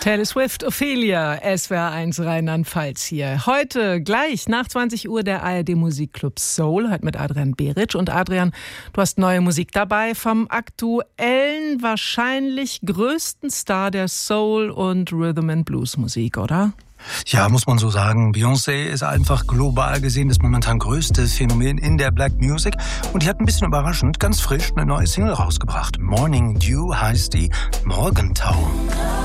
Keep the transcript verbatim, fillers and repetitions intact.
Taylor Swift, Ophelia, S W R eins Rheinland-Pfalz hier. Heute gleich nach zwanzig Uhr der A R D Musikclub Soul, heute mit Adrian Beritsch. Und Adrian, du hast neue Musik dabei vom aktuellen, wahrscheinlich größten Star der Soul- und Rhythm-and-Blues-Musik, oder? Ja, muss man so sagen. Beyoncé ist einfach global gesehen das momentan größte Phänomen in der Black Music. Und die hat ein bisschen überraschend, ganz frisch, eine neue Single rausgebracht. Morning Dew heißt die, Morgentau.